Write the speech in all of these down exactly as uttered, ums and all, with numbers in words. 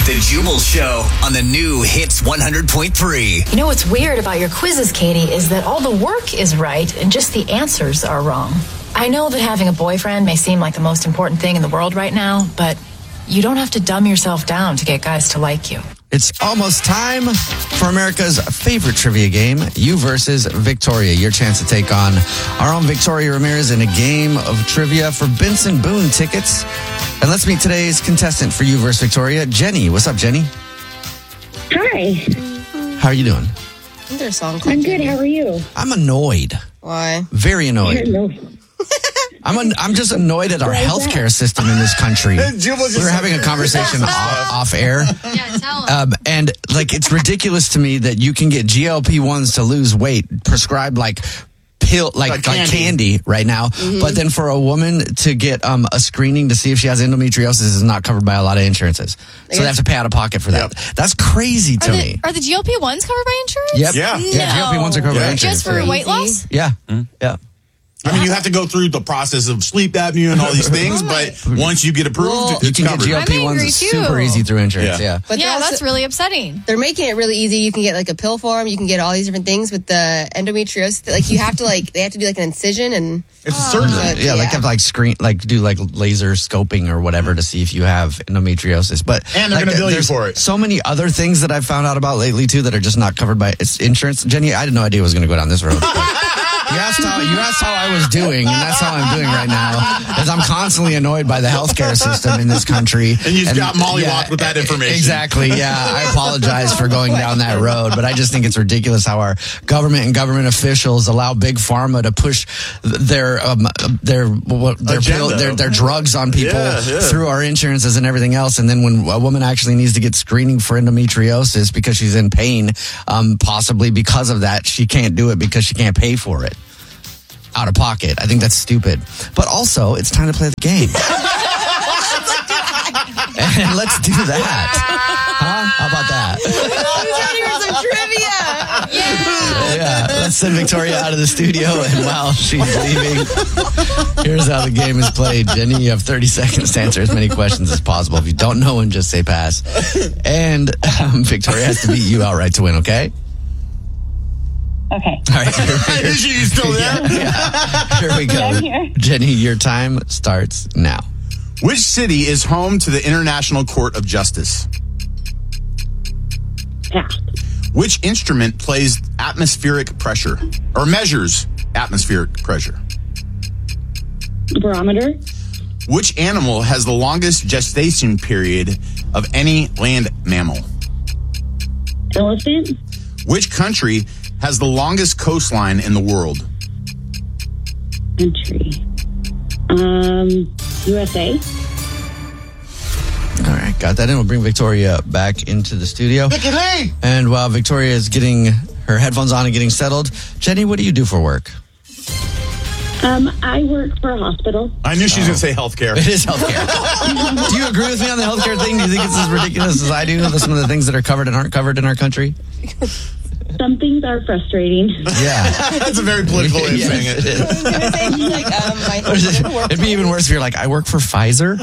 The Jubal Show on the new Hits one hundred point three. You know what's weird about your quizzes, Katie, is that all the work is right and just the answers are wrong. I know that having a boyfriend may seem like the most important thing in the world right now, but you don't have to dumb yourself down to get guys to like you. It's almost time for America's favorite trivia game, You versus Victoria. Your chance to take on our own Victoria Ramirez in a game of trivia for Benson Boone tickets. And let's meet today's contestant for You versus Victoria, Jenny. What's up, Jenny? Hi. How are you doing? There's a song called I'm good. Jenny. How are you? I'm annoyed. Why? Very annoyed. Hello. I'm an, I'm just annoyed at our healthcare system in this country. We were having a conversation off, off air. Yeah, tell Um, and like it's ridiculous to me that you can get G L P ones to lose weight prescribed like pill like Like like candy, candy. right now. Mm-hmm. But then for a woman to get um, a screening to see if she has endometriosis is not covered by a lot of insurances. So they have to pay out of pocket for that. That's crazy to Are me. the, are the G L P ones covered by insurance? Yep. Yeah. Yeah, G L P ones are covered by Yeah. insurance. Just for too. weight loss? Yeah. Yeah. I mean, you have to go through the process of sleep apnea and all these things, but once you get approved, Well, You it's can get covered. G L P I'm angry, ones too. super easy through insurance. Yeah. Yeah. But they're Yeah, also- that's really upsetting. They're making it really easy. You can get like a pill form. You can get all these different things with the endometriosis. Like you have to like they have to do like an incision and It's a surgery. But, Yeah, like have like screen, like do like laser scoping or whatever to see if you have endometriosis. But And they're like, gonna bill you there's for it. So many other things that I've found out about lately too that are just not covered by it's insurance. Jenny, I had no idea I was going to go down this road. You asked how you asked how I was doing, and that's how I'm doing right now. Is I'm constantly annoyed by the healthcare system in this country. And you just got mollywopped with that information. Exactly. Yeah, I apologize for going down that road, but I just think it's ridiculous how our government and government officials allow big pharma to push their um, their what, their pill, Agenda. their their drugs on people Yeah, yeah. through our insurances and everything else. And then when a woman actually needs to get screening for endometriosis because she's in pain, um, possibly because of that, she can't do it because she can't pay for it out of pocket. I think that's stupid. But also, it's time to play the game. And let's do that. Huh? How about that? Yeah, let's send Victoria out of the studio, and while she's leaving, here's how the game is played. Jenny, you have thirty seconds to answer as many questions as possible. If you don't know one, just say pass. And um, Victoria has to beat you outright to win, okay? Okay. All right. Here, Is she still there? yeah, here we go. I'm here. Jenny, your time starts now. Which city is home to the International Court of Justice? Pass. Which instrument plays atmospheric pressure or measures atmospheric pressure? Barometer. Which animal has the longest gestation period of any land mammal? Elephant. Which country has the longest coastline in the world? Country. Um, U S A. All right, got that in. We'll bring Victoria back into the studio. And while Victoria is getting her headphones on and getting settled, Jenny, what do you do for work? Um, I work for a hospital. I knew she was going to say healthcare. It is healthcare. Do you agree with me on the healthcare thing? Do you think it's as ridiculous as I do? Some of the things that are covered and aren't covered in our country? Some things are frustrating. Yeah. That's a very political way of Yes, saying it it. is. like um, my Or is it- It'd be even worse if you're like, I work for Pfizer.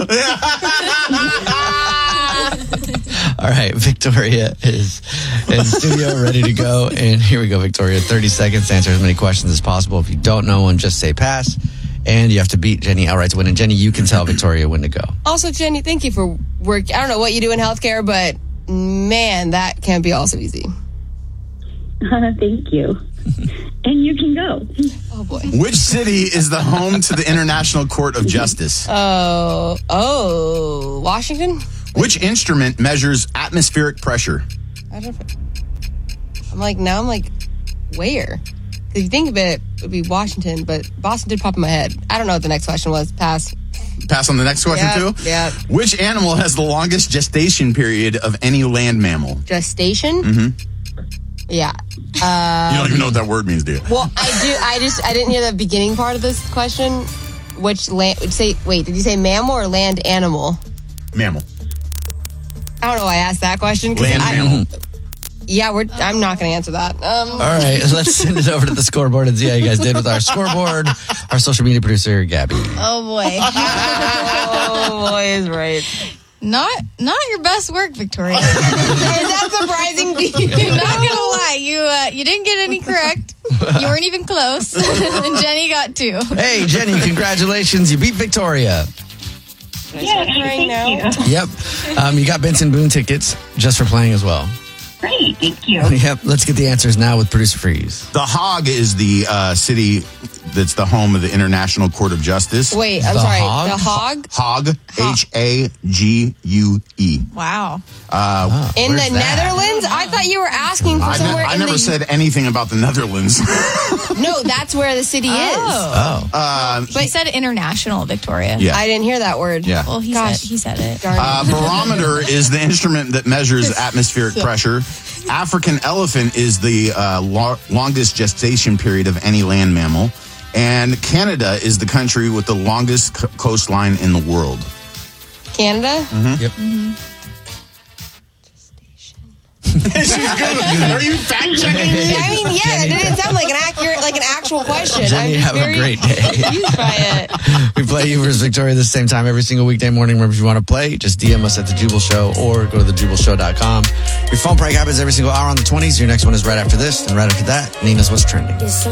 All right, Victoria is in studio, ready to go. And here we go, Victoria. thirty seconds to answer as many questions as possible. If you don't know one, just say pass. And you have to beat Jenny outright to win. And Jenny, you can tell Victoria when to go. Also, Jenny, thank you for work. I don't know what you do in healthcare, but man, that can be also easy. Thank you. And you can go. Oh boy. Which city is the home to the International Court of Justice? Oh, oh, Washington. Which instrument measures atmospheric pressure? I don't know. I'm like now. I'm like, where? If you think of it, it would be Washington, but Boston did pop in my head. I don't know what the next question was. Pass. Pass on the next question, Yeah, too? yeah. Which animal has the longest gestation period of any land mammal? Gestation. Mm-hmm. Yeah. Uh, You don't even know what that word means, do you? well, I do. I just I didn't hear the beginning part of this question. Which land? Say wait. Did you say mammal or land animal? Mammal. I don't know why I asked that question. 'cause Land I, mammal. Yeah, we're. I'm not going to answer that. Um, All right, let's send it over to the scoreboard and see how you guys did with our scoreboard. Our social media producer, Gabby. Oh, boy. oh boy, is right. Not not your best work, Victoria. Is that surprising to you? I'm not gonna lie, you uh, you didn't get any correct. You weren't even close. And Jenny got two. Hey, Jenny, congratulations. You beat Victoria. Yeah, crying thank now? you. Yep. Um, you got Benson Boone tickets just for playing as well. Great, thank you. Yep. Let's get the answers now with Producer Freeze. The Hague is the uh, city that's the home of the International Court of Justice. Wait, I'm The sorry. hog? The hog? Hague, H A G U E. Wow. Oh, In where's the that? Netherlands? I thought you were asking for I, ne- somewhere I in never the... said anything about the Netherlands. No, that's where the city Oh. Oh. But he said international, Victoria. is. yeah. I didn't hear that word. Yeah. Well, he Gosh. said he said it. Darn it. Uh, barometer is the instrument that measures atmospheric pressure. African elephant is the uh, lo- longest gestation period of any land mammal. And Canada is the country with the longest co- coastline in the world. Canada? Yep. She's good. Are you fact checking me? I mean, yeah, that didn't sound like an accurate, like an actual question. Jenny, I'm just have a very great day. confused by it. We play you versus Victoria the same time every single weekday morning. Remember, if you want to play, just D M us at The Jubal Show or go to the jubal show dot com. Your phone prank happens every single hour on the twenties. Your next one is right after this. And right after that, Nina's What's Trending.